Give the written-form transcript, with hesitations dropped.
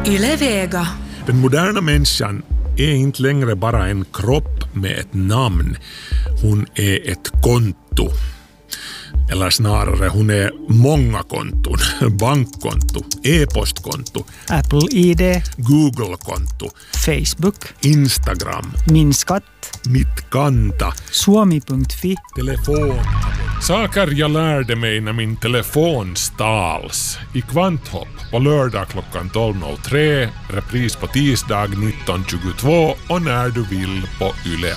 Yle Vega. Den moderna människan är inte längre bara en kropp med ett namn. Hon är ett konto. Eller snarare, hon är många konton. Bankkonto, e-postkonto, Apple ID, Google-konto, Facebook, Instagram, Min skatt, Mitt kanta, Suomi.fi. telefon. Saker jag lärde mig när min telefon stals. I Kvanthopp på lördag klockan 12.03, repris på tisdag 19.22 och när du vill på Yle